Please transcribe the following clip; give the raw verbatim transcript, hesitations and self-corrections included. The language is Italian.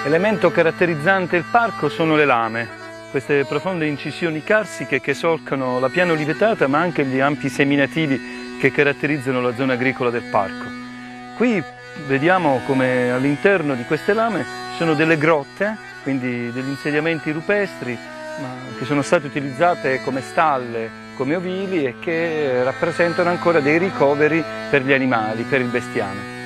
Elemento caratterizzante il parco sono le lame, queste profonde incisioni carsiche che solcano la piana olivetata ma anche gli ampi seminativi che caratterizzano la zona agricola del parco. Qui vediamo come all'interno di queste lame sono delle grotte, quindi degli insediamenti rupestri ma che sono state utilizzate come stalle, come ovili e che rappresentano ancora dei ricoveri per gli animali, per il bestiame.